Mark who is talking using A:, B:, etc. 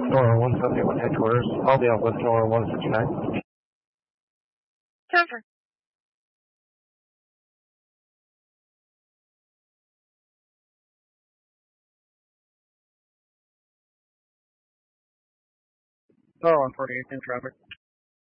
A: Nora 171 headquarters. I'll be out with Nora 169.
B: Cover.
C: Nora 148 in traffic.